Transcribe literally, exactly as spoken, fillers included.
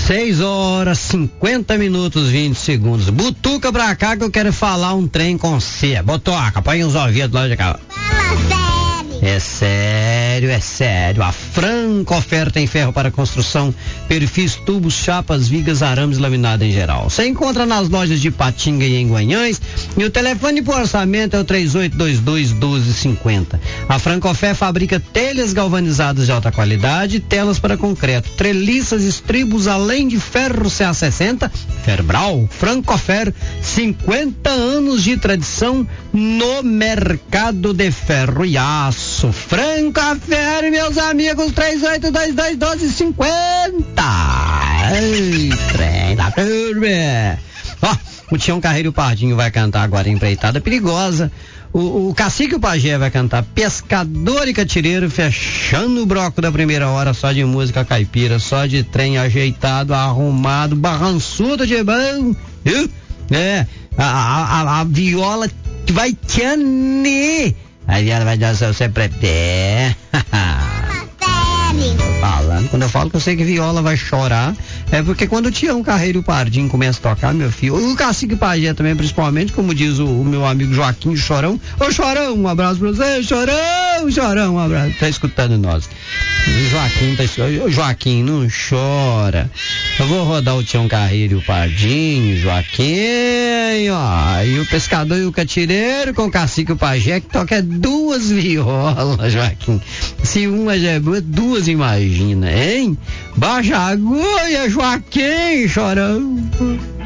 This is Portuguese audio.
seis horas, cinquenta minutos, vinte segundos. Butuca pra cá que eu quero falar um trem com você. Botoca, põe os ouvidos lá de cá. Fala sério. É sério, é sério. A Franco oferta em ferro para construção, perfis, tubos, chapas, vigas, arames, laminado em geral. Você encontra nas lojas de Patinga e em Guanhães. E o telefone por orçamento é o três oito dois dois, um dois cinco zero. A Francofé fabrica telhas galvanizadas de alta qualidade, telas para concreto, treliças, estribos, além de ferro C A sessenta, Ferbral, Francofer, cinquenta anos de tradição no mercado de ferro e aço. Francofer, meus amigos, três oito dois dois, um dois cinco zero. Ei, trem da turma. Ó, o Tião Carreiro Pardinho vai cantar agora Empreitada Perigosa. O, o Cacique e o Pajé vai cantar Pescador e Catireiro, fechando o bloco da primeira hora só de música caipira, só de trem ajeitado, arrumado, barrançudo de bom. Viu? É, a, a, a viola vai te ane. A viola vai dançar o seu prepé. Falando, quando eu falo que eu sei que viola vai chorar, é porque quando o Tião Carreiro Pardinho começa a tocar, meu filho, o Cacique Pajé também, principalmente, como diz o, o meu amigo Joaquim Chorão. Ô Chorão, um abraço pra você, Chorão, Chorão, um abraço, tá escutando nós. O Joaquim tá escutando, Joaquim, não chora. Eu vou rodar o Tião Carreiro e o Pardinho, Joaquim, ó, e o Pescador e o Catireiro com o Cacique e o Pajé, que toca duas violas, Joaquim. Se uma já é boa, duas imagina, hein? Baixa a agulha, Joaquim, Chorão.